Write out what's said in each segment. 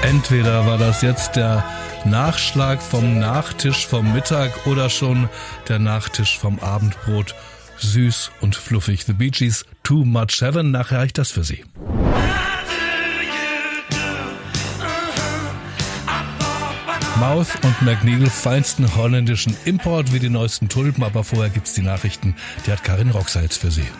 Entweder war das jetzt der Nachschlag vom Nachtisch vom Mittag oder schon der Nachtisch vom Abendbrot. Süß und fluffig. The Bee Gees, Too Much Heaven. Nachher reicht das für Sie. Mouth und McNeil, feinsten holländischen Import wie die neuesten Tulpen. Aber vorher gibt's die Nachrichten. Die hat Karin Roxer jetzt für Sie.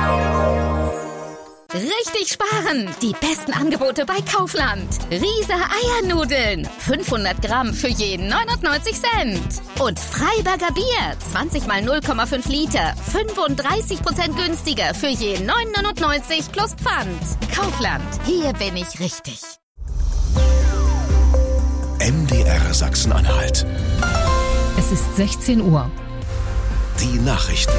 Richtig sparen! Die besten Angebote bei Kaufland. Riese Eiernudeln. 500 Gramm für jeden 99 Cent. Und Freiberger Bier. 20 mal 0,5 Liter. 35% günstiger für jeden 9,99 plus Pfand. Kaufland. Hier bin ich richtig. MDR Sachsen-Anhalt. Es ist 16 Uhr. Die Nachrichten.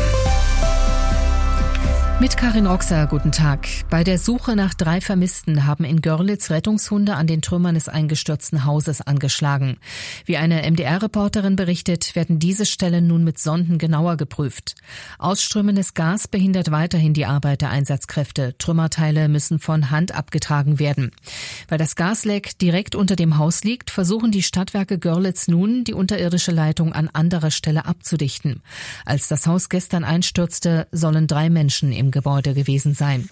Mit Karin Roxer, guten Tag. Bei der Suche nach 3 Vermissten haben in Görlitz Rettungshunde an den Trümmern des eingestürzten Hauses angeschlagen. Wie eine MDR-Reporterin berichtet, werden diese Stellen nun mit Sonden genauer geprüft. Ausströmendes Gas behindert weiterhin die Arbeit der Einsatzkräfte. Trümmerteile müssen von Hand abgetragen werden. Weil das Gasleck direkt unter dem Haus liegt, versuchen die Stadtwerke Görlitz nun, die unterirdische Leitung an anderer Stelle abzudichten. Als das Haus gestern einstürzte, sollen 3 Menschen im Gebäude gewesen sein.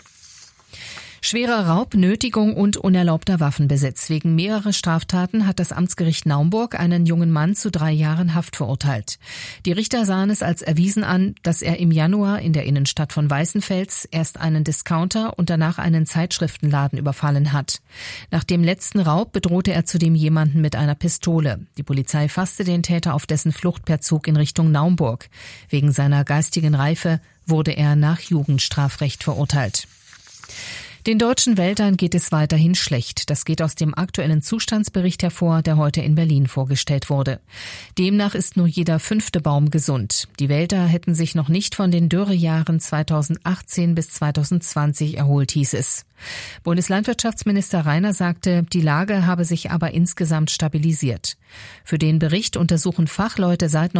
Schwerer Raub, Nötigung und unerlaubter Waffenbesitz. Wegen mehrerer Straftaten hat das Amtsgericht Naumburg einen jungen Mann zu 3 Jahren Haft verurteilt. Die Richter sahen es als erwiesen an, dass er im Januar in der Innenstadt von Weißenfels erst einen Discounter und danach einen Zeitschriftenladen überfallen hat. Nach dem letzten Raub bedrohte er zudem jemanden mit einer Pistole. Die Polizei fasste den Täter auf dessen Flucht per Zug in Richtung Naumburg. Wegen seiner geistigen Reife wurde er nach Jugendstrafrecht verurteilt. Den deutschen Wäldern geht es weiterhin schlecht. Das geht aus dem aktuellen Zustandsbericht hervor, der heute in Berlin vorgestellt wurde. Demnach ist nur jeder 5. Baum gesund. Die Wälder hätten sich noch nicht von den Dürrejahren 2018 bis 2020 erholt, hieß es. Bundeslandwirtschaftsminister Rainer sagte, die Lage habe sich aber insgesamt stabilisiert. Für den Bericht untersuchen Fachleute seit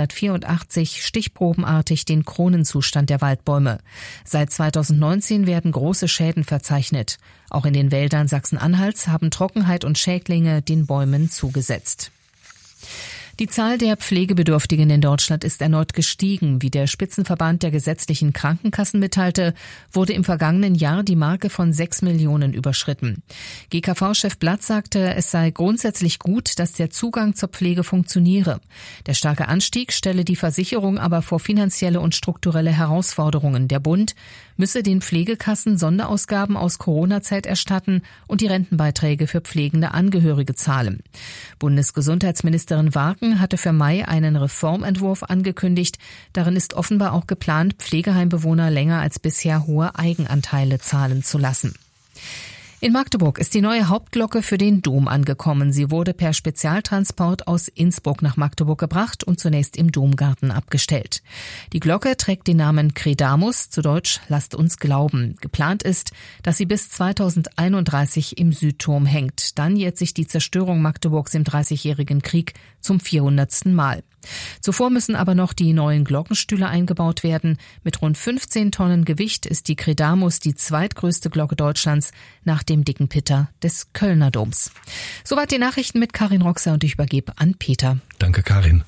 1984 stichprobenartig den Kronenzustand der Waldbäume. Seit 2019 werden große Schäden verzeichnet. Auch in den Wäldern Sachsen-Anhalts haben Trockenheit und Schädlinge den Bäumen zugesetzt. Die Zahl der Pflegebedürftigen in Deutschland ist erneut gestiegen. Wie der Spitzenverband der gesetzlichen Krankenkassen mitteilte, wurde im vergangenen Jahr die Marke von 6 Millionen überschritten. GKV-Chef Blatt sagte, es sei grundsätzlich gut, dass der Zugang zur Pflege funktioniere. Der starke Anstieg stelle die Versicherung aber vor finanzielle und strukturelle Herausforderungen. Der Bund müsse den Pflegekassen Sonderausgaben aus Corona-Zeit erstatten und die Rentenbeiträge für pflegende Angehörige zahlen. Bundesgesundheitsministerin Warken hatte für Mai einen Reformentwurf angekündigt. Darin ist offenbar auch geplant, Pflegeheimbewohner länger als bisher hohe Eigenanteile zahlen zu lassen. In Magdeburg ist die neue Hauptglocke für den Dom angekommen. Sie wurde per Spezialtransport aus Innsbruck nach Magdeburg gebracht und zunächst im Domgarten abgestellt. Die Glocke trägt den Namen Credamus, zu Deutsch Lasst uns glauben. Geplant ist, dass sie bis 2031 im Südturm hängt. Dann jährt sich die Zerstörung Magdeburgs im Dreißigjährigen Krieg zum 400. Mal. Zuvor müssen aber noch die neuen Glockenstühle eingebaut werden. Mit rund 15 Tonnen Gewicht ist die Credamus die zweitgrößte Glocke Deutschlands nach dem dicken Pitter des Kölner Doms. Soweit die Nachrichten mit Karin Roxer und ich übergebe an Peter. Danke, Karin.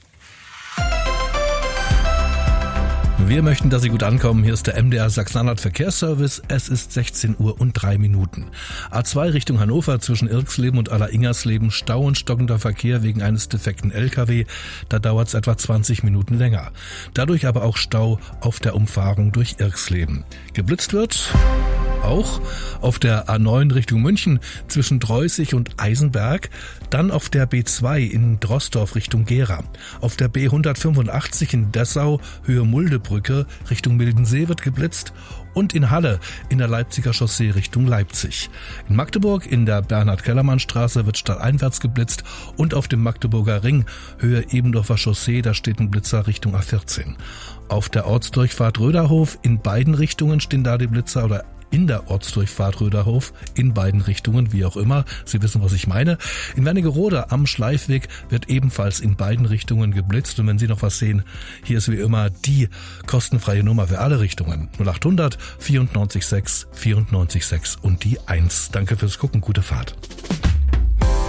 Wir möchten, dass Sie gut ankommen. Hier ist der MDR Sachsen-Anhalt Verkehrsservice. Es ist 16 Uhr und 3 Minuten. A2 Richtung Hannover zwischen Irxleben und Aller-Ingersleben Stau und stockender Verkehr wegen eines defekten LKW. Da dauert es etwa 20 Minuten länger. Dadurch aber auch Stau auf der Umfahrung durch Irxleben. Geblitzt wird auch auf der A9 Richtung München zwischen Dreußig und Eisenberg, dann auf der B2 in Drosdorf Richtung Gera, auf der B185 in Dessau Höhe Muldebrücke Richtung Mildensee wird geblitzt und in Halle in der Leipziger Chaussee Richtung Leipzig. In Magdeburg in der Bernhard-Kellermann-Straße wird stadteinwärts geblitzt und auf dem Magdeburger Ring Höhe Ebendorfer Chaussee, da steht ein Blitzer Richtung A14. Auf der Ortsdurchfahrt Röderhof in beiden Richtungen stehen da die Blitzer oder in der Ortsdurchfahrt Röderhof, in beiden Richtungen, wie auch immer. Sie wissen, was ich meine. In Wernigerode am Schleifweg wird ebenfalls in beiden Richtungen geblitzt. Und wenn Sie noch was sehen, hier ist wie immer die kostenfreie Nummer für alle Richtungen. 0800 94 6 94 6 und die 1. Danke fürs Gucken, gute Fahrt.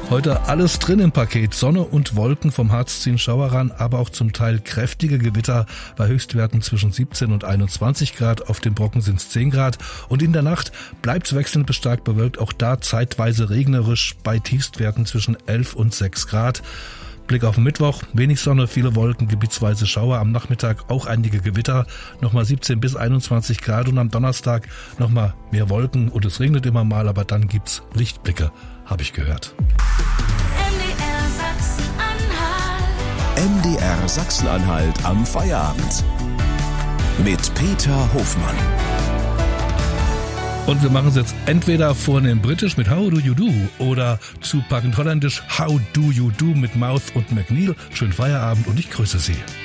Heute alles drin im Paket. Sonne und Wolken, vom Harz ziehen Schauer ran, aber auch zum Teil kräftige Gewitter bei Höchstwerten zwischen 17 und 21 Grad. Auf dem Brocken sind es 10 Grad. Und in der Nacht bleibt es wechselnd bis stark bewölkt. Auch da zeitweise regnerisch bei Tiefstwerten zwischen 11 und 6 Grad. Blick auf den Mittwoch, wenig Sonne, viele Wolken, gebietsweise Schauer, am Nachmittag auch einige Gewitter, nochmal 17 bis 21 Grad und am Donnerstag nochmal mehr Wolken und es regnet immer mal, aber dann gibt's Lichtblicke, habe ich gehört. MDR Sachsen-Anhalt am Feierabend. Mit Peter Hofmann. Und wir machen es jetzt entweder vornehm britisch mit How Do You Do oder zupackend holländisch How Do You Do mit Mouth und McNeil. Schönen Feierabend und ich grüße Sie.